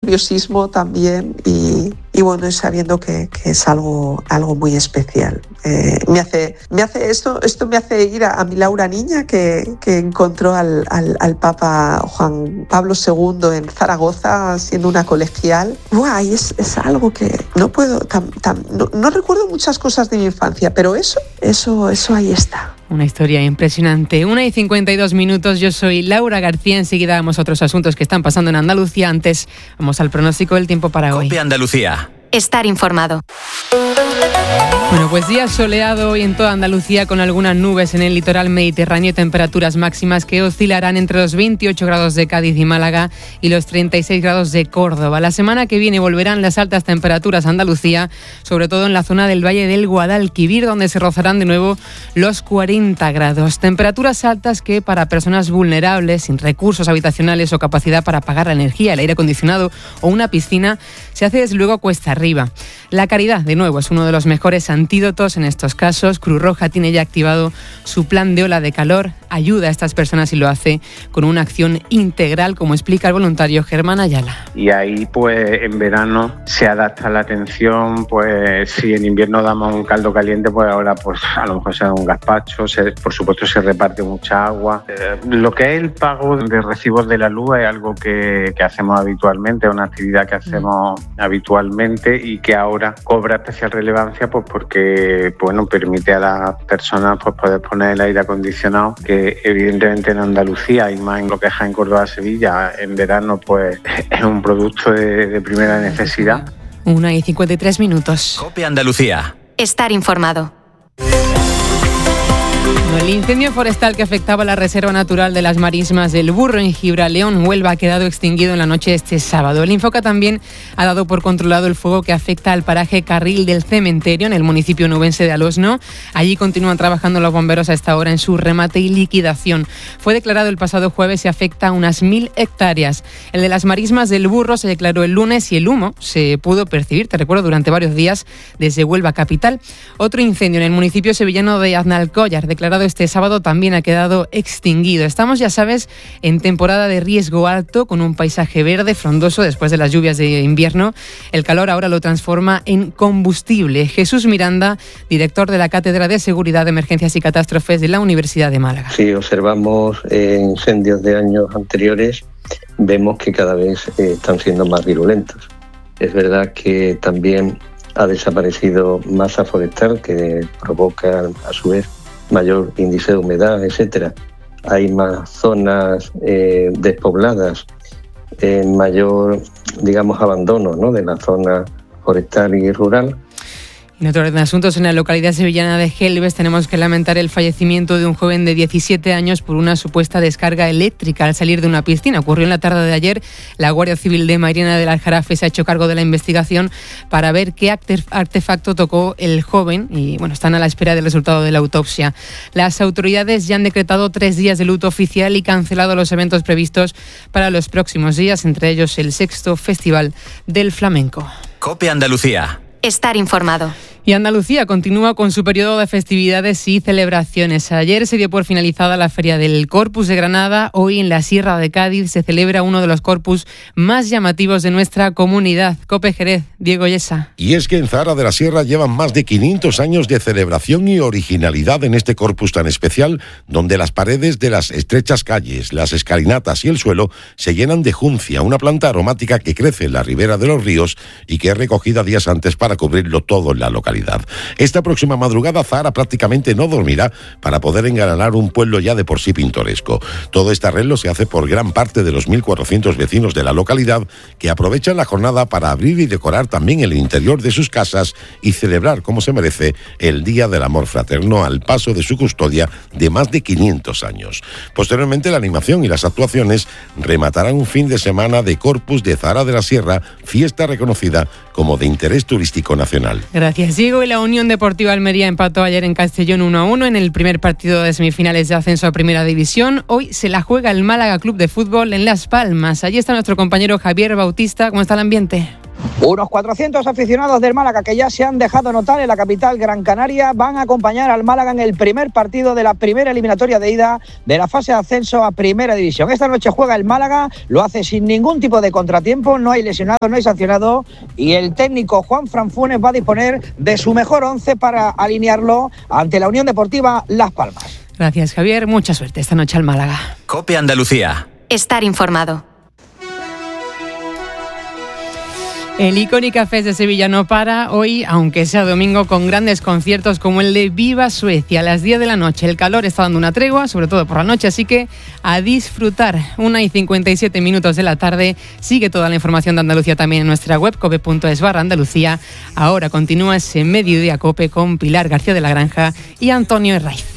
nerviosismo también y bueno, y sabiendo que es algo muy especial. Esto me hace ir a mi Laura niña que encontró al Papa Juan Pablo II en Zaragoza siendo una colegial. ¡Buah! Y es algo que no puedo, no recuerdo muchas cosas de mi infancia, pero eso ahí está. Una historia impresionante. 1:52. Yo soy Laura García. Enseguida vamos a otros asuntos que están pasando en Andalucía. Antes vamos al pronóstico del tiempo para hoy. COPE Andalucía. Estar informado. Bueno, pues día soleado hoy en toda Andalucía con algunas nubes en el litoral mediterráneo, temperaturas máximas que oscilarán entre los 28 grados de Cádiz y Málaga y los 36 grados de Córdoba. La semana que viene volverán las altas temperaturas a Andalucía, sobre todo en la zona del Valle del Guadalquivir, donde se rozarán de nuevo los 40 grados. Temperaturas altas que para personas vulnerables, sin recursos habitacionales o capacidad para pagar la energía, el aire acondicionado o una piscina, se hace desde luego cuesta arriba. La caridad, de nuevo, es uno de los mejores antídotos en estos casos. Cruz Roja tiene ya activado su plan de ola de calor, ayuda a estas personas y lo hace con una acción integral, como explica el voluntario Germán Ayala. Y ahí pues en verano se adapta la atención, pues si en invierno damos un caldo caliente, pues ahora pues a lo mejor se da un gazpacho, por supuesto se reparte mucha agua. Lo que es el pago de recibos de la luz es algo que hacemos habitualmente, es una actividad que hacemos habitualmente y que ahora cobra especial relevancia pues porque bueno, permite a las personas pues poder poner el aire acondicionado, que evidentemente en Andalucía y más en lo que es en Córdoba, Sevilla, en verano pues es un producto de primera necesidad. 1:53. COPE Andalucía. Estar informado. El incendio forestal que afectaba la Reserva Natural de las Marismas del Burro en Gibraleón, Huelva, ha quedado extinguido en la noche de este sábado. El Infoca también ha dado por controlado el fuego que afecta al paraje Carril del Cementerio, en el municipio nubense de Alosno. Allí continúan trabajando los bomberos a esta hora en su remate y liquidación. Fue declarado el pasado jueves y afecta a unas 1.000 hectáreas. El de las Marismas del Burro se declaró el lunes y el humo se pudo percibir, te recuerdo, durante varios días desde Huelva capital. Otro incendio en el municipio sevillano de Aznalcóllar, declarado este sábado, también ha quedado extinguido. Estamos, ya sabes, en temporada de riesgo alto, con un paisaje verde frondoso después de las lluvias de invierno. El calor ahora lo transforma en combustible. Jesús Miranda, director de la Cátedra de Seguridad, Emergencias y Catástrofes de la Universidad de Málaga. Si observamos incendios de años anteriores, vemos que cada vez están siendo más virulentos. Es verdad que también ha desaparecido masa forestal que provoca, a su vez, mayor índice de humedad, etcétera. Hay más zonas despobladas, mayor, abandono, ¿no?, de la zona forestal y rural. En otro orden de asuntos, en la localidad sevillana de Gelbes tenemos que lamentar el fallecimiento de un joven de 17 años por una supuesta descarga eléctrica al salir de una piscina. Ocurrió en la tarde de ayer. La Guardia Civil de Mairena del Aljarafe se ha hecho cargo de la investigación para ver qué artefacto tocó el joven y están a la espera del resultado de la autopsia. Las autoridades ya han decretado 3 días de luto oficial y cancelado los eventos previstos para los próximos días, entre ellos el 6º Festival del Flamenco. COPE Andalucía. Estar informado. Y Andalucía continúa con su periodo de festividades y celebraciones. Ayer se dio por finalizada la Feria del Corpus de Granada. Hoy en la Sierra de Cádiz se celebra uno de los corpus más llamativos de nuestra comunidad. COPE Jerez, Diego Yesa. Y es que en Zahara de la Sierra llevan más de 500 años de celebración y originalidad en este corpus tan especial, donde las paredes de las estrechas calles, las escalinatas y el suelo se llenan de juncia, una planta aromática que crece en la ribera de los ríos y que es recogida días antes para cubrirlo todo en la localidad. Esta próxima madrugada Zahara prácticamente no dormirá para poder engalanar un pueblo ya de por sí pintoresco. Todo este arreglo se hace por gran parte de los 1.400 vecinos de la localidad, que aprovechan la jornada para abrir y decorar también el interior de sus casas y celebrar, como se merece, el Día del Amor Fraterno al paso de su custodia de más de 500 años. Posteriormente, la animación y las actuaciones rematarán un fin de semana de Corpus de Zahara de la Sierra, fiesta reconocida como de interés turístico nacional. Gracias, Diego. Y la Unión Deportiva Almería empató ayer en Castellón 1-1 en el primer partido de semifinales de ascenso a Primera División. Hoy se la juega el Málaga Club de Fútbol en Las Palmas. Allí está nuestro compañero Javier Bautista. ¿Cómo está el ambiente? Unos 400 aficionados del Málaga que ya se han dejado notar en la capital Gran Canaria van a acompañar al Málaga en el primer partido de la primera eliminatoria de ida de la fase de ascenso a Primera División. Esta noche juega el Málaga, lo hace sin ningún tipo de contratiempo, no hay lesionado, no hay sancionado y el técnico Juanfran Funes va a disponer de su mejor 11 para alinearlo ante la Unión Deportiva Las Palmas. Gracias, Javier. Mucha suerte esta noche al Málaga. COPE Andalucía. Estar informado. El Icónica Fest de Sevilla no para hoy, aunque sea domingo, con grandes conciertos como el de Viva Suecia a las 10 de la noche. El calor está dando una tregua, sobre todo por la noche, así que a disfrutar. 1:57 de la tarde. Sigue toda la información de Andalucía también en nuestra web, cope.es/Andalucía. Ahora continúa ese Mediodía Cope con Pilar García de la Granja y Antonio Herraiz.